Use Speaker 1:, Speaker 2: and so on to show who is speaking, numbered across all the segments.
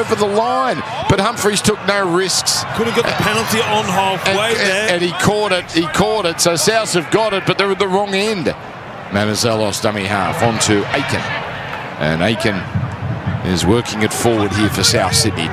Speaker 1: over the line. But Humphries took no risks.
Speaker 2: Could have got the penalty on halfway there.
Speaker 1: And he caught it. So Souths have got it, but they're at the wrong end. Manozelos, dummy half, onto Aiken. And Aiken is working it forward here for South Sydney.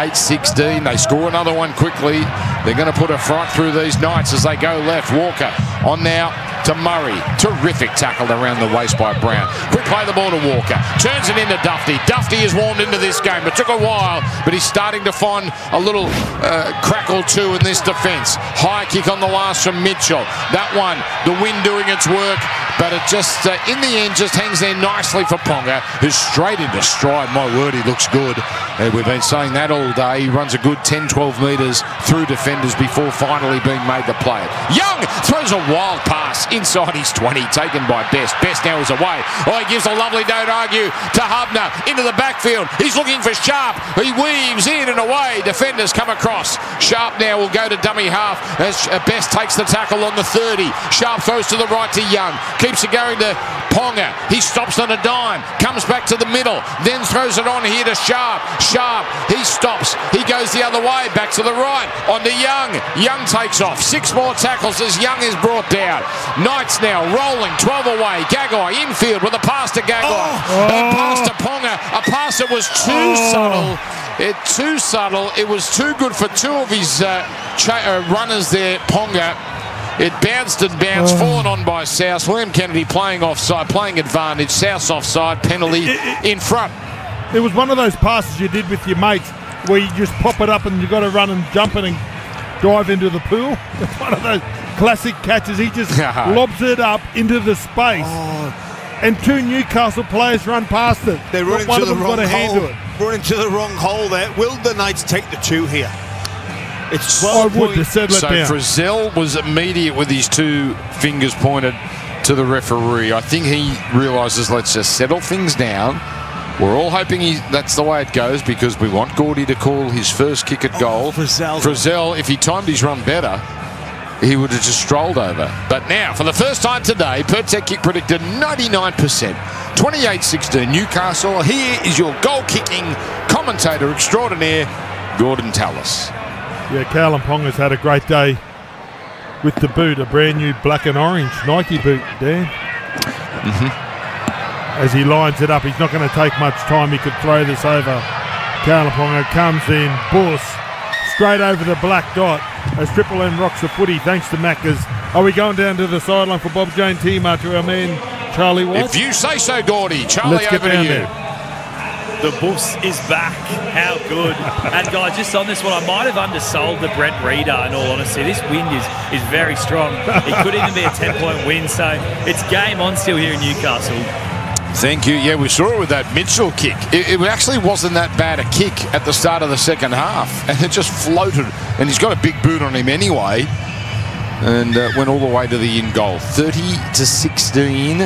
Speaker 1: 28-16. They score another one quickly. They're going to put a fright through these Knights as they go left. Walker on now to Murray. Terrific tackle around the waist by Brown. Quick play the ball to Walker. Turns it into Dufty. Dufty is warmed into this game. It took a while, but he's starting to find a little crack or two in this defence. High kick on the last from Mitchell. That one, the wind doing its work, but it just, in the end, just hangs there nicely for Ponga, who's straight into stride. My word, he looks good. We've been saying that all day. He runs a good 10-12 metres through defenders before finally being made to play it. Young throws a wild pass inside his 20, taken by Best. Best now is away. Oh, he gives a lovely don't argue to Hubner into the backfield. He's looking for Sharp. He weaves in and away. Defenders come across. Sharp now will go to dummy half as Best takes the tackle on the 30. Sharp throws to the right to Young. Keeps it going to Ponga. He stops on a dime. Comes back to the middle. Then throws it on here to Sharp. Sharp. He stops. He goes the other way. Back to the right. On to Young. Young takes off. 6 more tackles as Young is brought down. Knights now rolling. 12 away. Gagai infield with a pass to Gagai. A pass to Ponga. A pass that was too subtle. Too subtle. It was too good for 2 of his runners there, Ponga. It bounced and bounced, fallen on by South. William Kennedy playing offside, playing advantage. South's offside, penalty in front.
Speaker 3: It was one of those passes you did with your mates where you just pop it up and you've got to run and jump it and dive into the pool. It's one of those classic catches. He just lobs it up into the space. And 2 Newcastle players run past it.
Speaker 2: They're running to the wrong hole. Running to the wrong hole there. Will the Knights take the 2 here? It's 12
Speaker 3: points. So
Speaker 1: Frizzell was immediate with his 2 fingers pointed to the referee. I think he realises, let's just settle things down. We're all hoping that's the way it goes because we want Gordy to call his first kick at goal. Frizzell, if he timed his run better, he would have just strolled over. But now, for the first time today, Pertec kick predicted 99%. 28-16 Newcastle. Here is your goal-kicking commentator extraordinaire, Gordon Tallis.
Speaker 3: Yeah, Callum Ponga's had a great day with the boot, a brand new black and orange Nike boot, Dan. As he lines it up, he's not going to take much time. He could throw this over. Callum Ponga comes in, Bus, straight over the black dot as Triple M rocks the footy thanks to Maccas. Are we going down to the sideline for Bob Jane Tima to our man Charlie White?
Speaker 1: If you say so, Gordy. Charlie, over to you.
Speaker 4: There. The Bus is back. How good. And guys, just on this one, I might have undersold the Brent Reader in all honesty. This wind is very strong. It could even be a 10-point win. So it's game on still here in Newcastle.
Speaker 1: Thank you. Yeah, we saw it with that Mitchell kick. It actually wasn't that bad a kick at the start of the second half. And it just floated. And he's got a big boot on him anyway. And went all the way to the in goal. 30-16.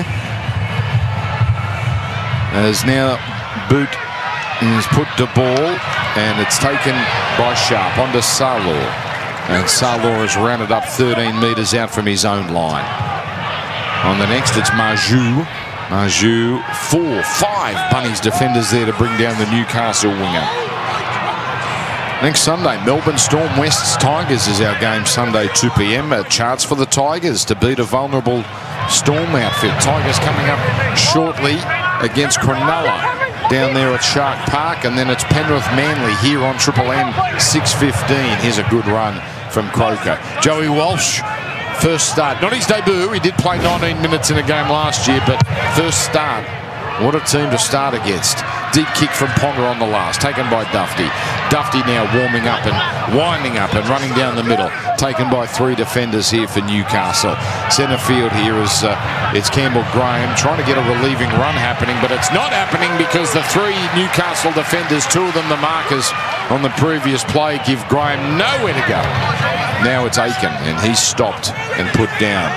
Speaker 1: As now Boot is put to ball, and it's taken by Sharp onto Salor, and Salor has rounded up 13 metres out from his own line. On the next, it's Marjou. Marjou, 4-5 Bunnies defenders there to bring down the Newcastle winger. Next Sunday, Melbourne Storm West's Tigers is our game Sunday, 2 p.m. Charts for the Tigers to beat a vulnerable Storm outfit. Tigers coming up shortly against Cronulla down there at Shark Park, and then it's Penrith Manly here on Triple M 6:15. Here's a good run from Croker. Joey Walsh, first start, not his debut. He did play 19 minutes in a game last year, but first start. What a team to start against. Deep kick from Ponga on the last, taken by Dufty. Dufty now warming up and winding up and running down the middle, taken by 3 defenders here for Newcastle. Centre field here is it's Campbell Graham trying to get a relieving run happening, but it's not happening because the 3 Newcastle defenders, 2 of them the markers on the previous play, give Graham nowhere to go. Now it's Aiken, and he's stopped and put down.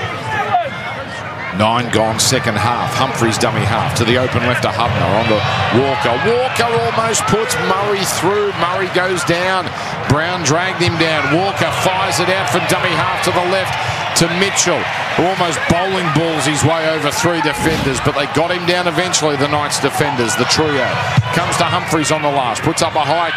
Speaker 1: 9 gone, second half. Humphries dummy half to the open left to Hubner on the Walker. Walker almost puts Murray through. Murray goes down. Brown dragged him down. Walker fires it out from dummy half to the left to Mitchell, who almost bowling balls his way over 3 defenders, but they got him down eventually, the Knights defenders. The trio comes to Humphries on the last, puts up a high